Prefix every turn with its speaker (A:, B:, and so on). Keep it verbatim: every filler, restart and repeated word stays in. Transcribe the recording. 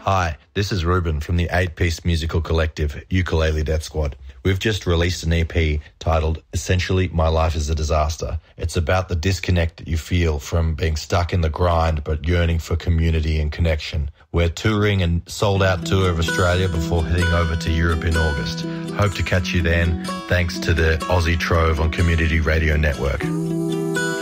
A: Hi, this is Ruben from the eight-piece musical collective Ukulele Death Squad. We've just released an E P titled Essentially My Life is a Disaster. It's about the disconnect that you feel from being stuck in the grind but yearning for community and connection. We're touring a sold-out tour of Australia before heading over to Europe in August. Hope to catch you then. Thanks to the Aussie Trove on Community Radio Network.